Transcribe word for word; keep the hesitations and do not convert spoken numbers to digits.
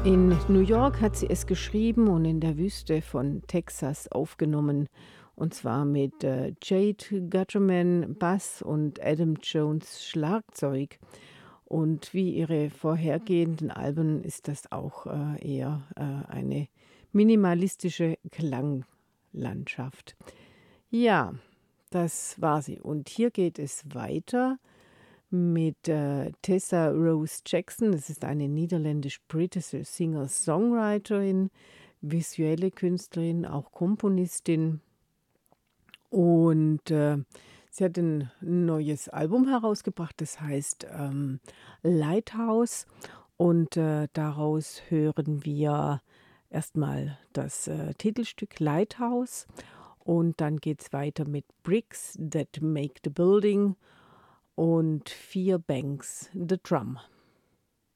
In New York hat sie es geschrieben und in der Wüste von Texas aufgenommen, und zwar mit, äh, Jade Gatterman Bass und Adam Jones Schlagzeug. Und wie ihre vorhergehenden Alben ist das auch, äh, eher, äh, eine minimalistische Klanglandschaft. Ja, das war sie. Und hier geht es weiter mit, äh, Tessa Rose Jackson. Das ist eine niederländisch-britische Singer-Songwriterin, visuelle Künstlerin, auch Komponistin. Und, äh, sie hat ein neues Album herausgebracht, das heißt, ähm, „Lighthouse", und, äh, daraus hören wir erstmal das, äh, Titelstück „Lighthouse", und dann geht's weiter mit „Bricks That Make the Building" und „Vier Banks the Drum".